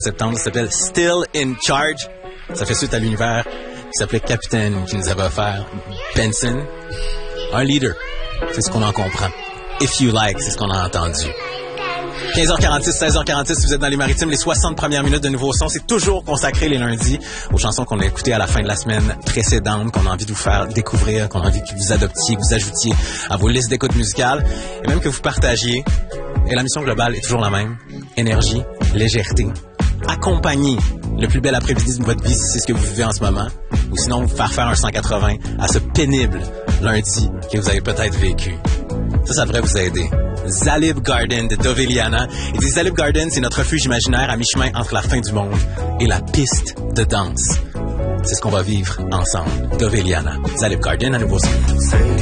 Septembre, ça s'appelle Still in Charge. Ça fait suite à l'univers qui s'appelait Capitaine, qui nous avait offert Benson. Un leader, c'est ce qu'on en comprend. If you like, c'est ce qu'on a entendu. 15h46, 16h46, si vous êtes dans les Maritimes, les 60 premières minutes de Nouveau Son, c'est toujours consacré les lundis aux chansons qu'on a écoutées à la fin de la semaine précédente, qu'on a envie de vous faire découvrir, qu'on a envie que vous adoptiez, que vous ajoutiez à vos listes d'écoute musicales, et même que vous partagiez. Et la mission globale est toujours la même. Énergie, légèreté, accompagner le plus bel après-midi de votre vie si c'est ce que vous vivez en ce moment, ou sinon vous faire un 180 à ce pénible lundi que vous avez peut-être vécu. Ça devrait vous aider. Zalib Garden de Doveliana. Et dit Zalib Garden, c'est notre refuge imaginaire à mi-chemin entre la fin du monde et la piste de danse. C'est ce qu'on va vivre ensemble. Doveliana. Zalib Garden à Nouveau Son.